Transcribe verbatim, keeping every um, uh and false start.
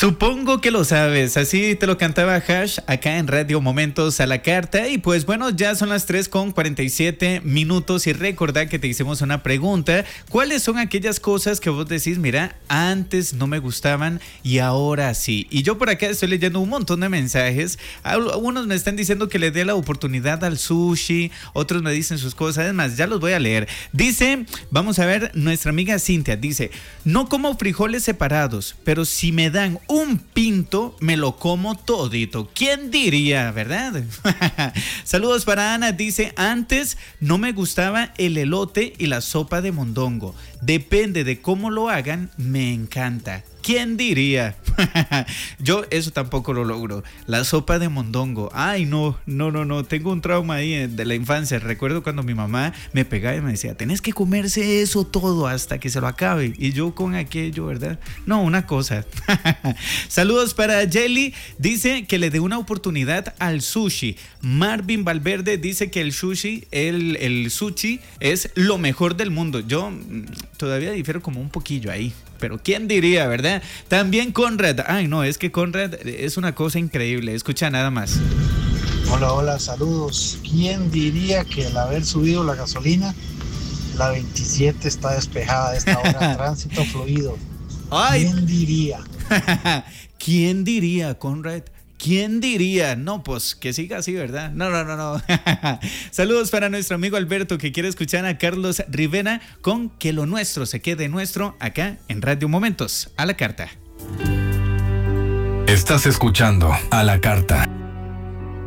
Supongo que lo sabes, así te lo cantaba Hash acá en Radio Momentos a la Carta. Y pues bueno, ya son las tres con cuarenta y siete minutos y recordá que te hicimos una pregunta. ¿Cuáles son aquellas cosas que vos decís, mira, antes no me gustaban y ahora sí? Y yo por acá estoy leyendo un montón de mensajes. Algunos me están diciendo que le dé la oportunidad al sushi, otros me dicen sus cosas, es más, ya los voy a leer. Dice, vamos a ver, nuestra amiga Cintia dice, no como frijoles separados, pero si me dan un pinto, me lo como todito. ¿Quién diría, verdad? Saludos para Ana, dice, antes no me gustaba el elote y la sopa de mondongo. Depende de cómo lo hagan, me encanta. ¿Quién diría? Yo eso tampoco lo logro. La sopa de mondongo. Ay, no, no, no, no. Tengo un trauma ahí de la infancia. Recuerdo cuando mi mamá me pegaba y me decía, tenés que comerse eso todo hasta que se lo acabe. Y yo con aquello, ¿verdad? No, una cosa. Saludos para Jelly. Dice que le dé una oportunidad al sushi. Marvin Valverde dice que el sushi, el, el sushi es lo mejor del mundo. Yo todavía difiero como un poquillo ahí. Pero ¿quién diría, verdad? También Conrad. Ay, no, es que Conrad es una cosa increíble. Escucha nada más. Hola, hola, saludos. ¿Quién diría que al haber subido la gasolina, la veintisiete está despejada a esta hora? Tránsito fluido. Ay. ¿Quién diría? ¿Quién diría, Conrad? ¿Quién diría? No, pues que siga así, ¿verdad? No, no, no, no. Saludos para nuestro amigo Alberto que quiere escuchar a Carlos Rivera con Que lo nuestro se quede nuestro acá en Radio Momentos a la Carta. Estás escuchando A la Carta.